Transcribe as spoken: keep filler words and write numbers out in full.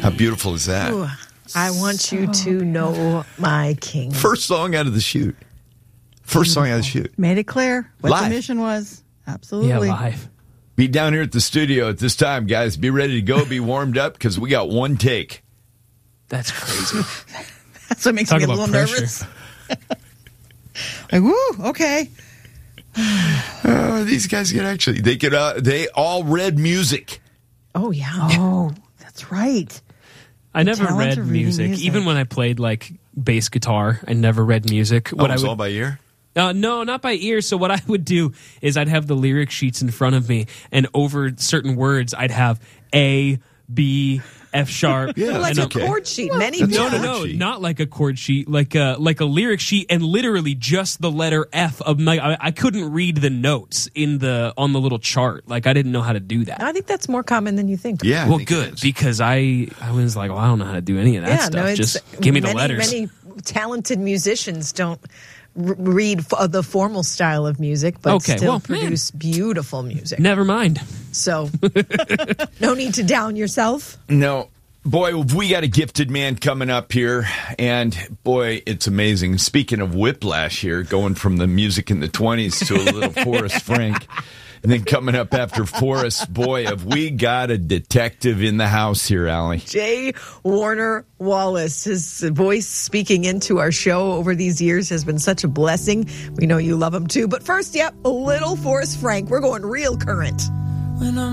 How beautiful is that? Ooh, I want so you to know my king. First song out of the chute. First song out of the chute. Made it clear what live. the mission was. Absolutely. Yeah, live. Be down here at the studio at this time, guys. Be ready to go. Be warmed up because we got one take. That's crazy. That's what makes Talk me a about little pressure. nervous. Like, woo, okay. Oh, these guys can actually, they could, uh, they all read music. Oh, yeah. Oh, that's right. I never talent read of reading music. music. Even when I played like bass guitar, I never read music. Oh, What it was I would, all by ear? Uh, no, not by ear. So what I would do is I'd have the lyric sheets in front of me, and over certain words, I'd have A, B, F sharp. Yeah, Like that's a okay. chord sheet. Many That's do. No, no, chord no, sheet. not like a chord sheet, like a like a lyric sheet, and literally just the letter F of my. I, I couldn't read the notes in the on the little chart. Like I didn't know how to do that. I think that's more common than you think. Yeah. I Well, think it good is. because I I was like, well, I don't know how to do any of that Yeah, stuff. no, it's Just give me the many, letters. Many talented musicians don't r- read f- the formal style of music, but Okay, still well, produce beautiful music. Never mind. So, no need to down yourself. No. Boy, we got a gifted man coming up here, and boy, it's amazing. Speaking of whiplash here, going from the music in the twenties to a little Forrest Frank, and then coming up after Forrest, boy, have we got a detective in the house here, Allie. Jay Warner Wallace, his voice speaking into our show over these years has been such a blessing. We know you love him too. But first, yep, a little Forrest Frank. We're going real current. When I'm